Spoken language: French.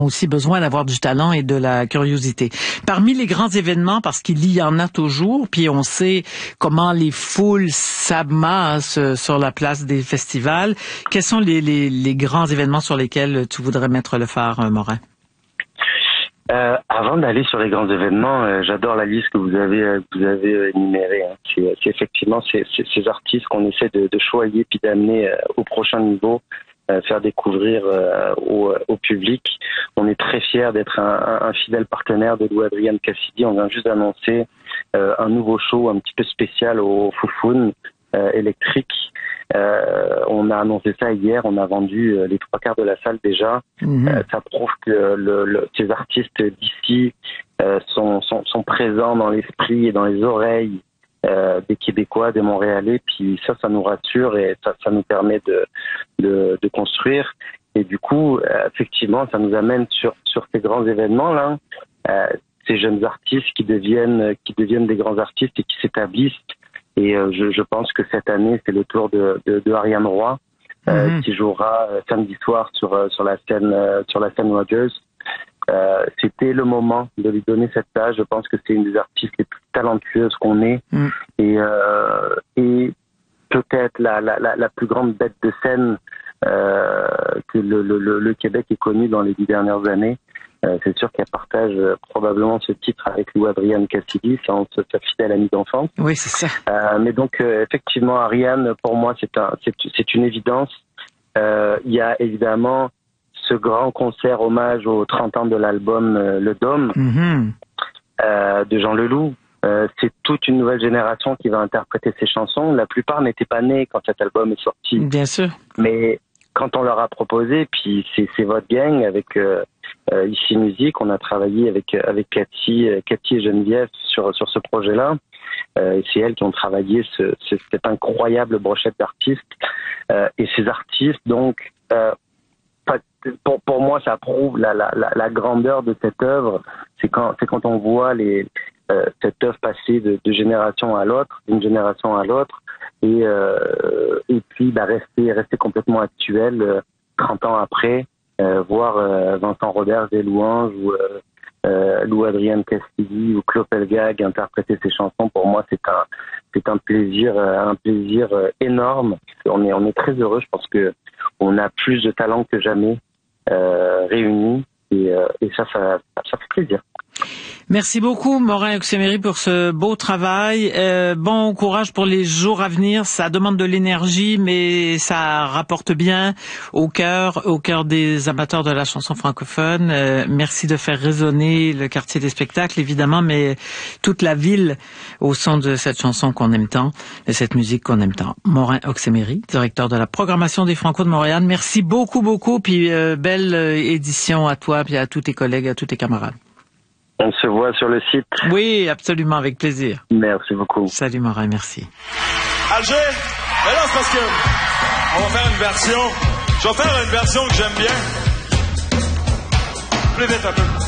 aussi besoin d'avoir du talent et de la curiosité. Parmi les grands événements, parce qu'il y en a toujours, puis on sait comment les foules s'amassent sur la place des festivals, quels sont les grands événements sur lesquels tu voudrais mettre le phare, Morin? Avant d'aller sur les grands événements, j'adore la liste que vous avez énumérée. Hein. C'est effectivement ces artistes qu'on essaie de choyer puis d'amener au prochain niveau, faire découvrir au public. On est très fiers d'être un fidèle partenaire de Lou Adrian Cassidy. On vient juste d'annoncer un nouveau show un petit peu spécial au Foufoune électrique. On a annoncé ça hier, on a vendu les 3/4 de la salle déjà. Ça prouve que ces artistes d'ici sont présents dans l'esprit et dans les oreilles des Québécois, des Montréalais. Puis ça nous rassure et ça nous permet de construire. Et du coup, effectivement, ça nous amène sur ces grands événements là, ces jeunes artistes qui deviennent des grands artistes et qui s'établissent. Et je pense que cette année, c'est le tour de Ariane Roy, qui jouera samedi soir sur la scène Rogers. C'était le moment de lui donner cette place. Je pense que c'est une des artistes les plus talentueuses qu'on ait. Et peut-être la plus grande bête de scène que le Québec ait connue dans les 10 dernières années. C'est sûr qu'elle partage probablement ce titre avec Lou Adrian Cassidy, sa fidèle amie d'enfance. Oui, c'est ça. Mais donc effectivement, Ariane, pour moi, c'est une évidence. Il y a évidemment ce grand concert hommage aux 30 ans de l'album Le Dôme de Jean Leloup. C'est toute une nouvelle génération qui va interpréter ces chansons. La plupart n'étaient pas nés quand cet album est sorti. Bien sûr. Mais quand on leur a proposé, puis c'est votre gang avec Ici Musique, on a travaillé avec Cathy et Geneviève sur ce projet-là. C'est elles qui ont travaillé cette incroyable brochette d'artistes. Et ces artistes, donc, pour moi, ça prouve la grandeur de cette œuvre. C'est quand on voit cette œuvre passer de génération à l'autre, d'une génération à l'autre, et puis rester complètement actuel 30 ans après, voir Vincent Robert des louanges ou Lou Adrian Cassidy ou Claude Pelgag interpréter ces chansons. Pour moi, c'est un plaisir énorme. On est très heureux. Je pense que on a plus de talent que jamais réunis, et ça fait plaisir. Merci beaucoup, Morin Oxemery, pour ce beau travail. Bon courage pour les jours à venir. Ça demande de l'énergie, mais ça rapporte bien au cœur des amateurs de la chanson francophone. Merci de faire résonner le quartier des spectacles, évidemment, mais toute la ville au son de cette chanson qu'on aime tant, de cette musique qu'on aime tant. Morin Oxemery, directeur de la programmation des Franco de Montréal. Merci beaucoup, puis belle édition à toi, puis à tous tes collègues, à tous tes camarades. On se voit sur le site. Oui, absolument, avec plaisir. Merci beaucoup. Salut Morin, merci. Alger, mais là c'est parce que on va faire une version. Je vais faire une version que j'aime bien. Plus vite un peu.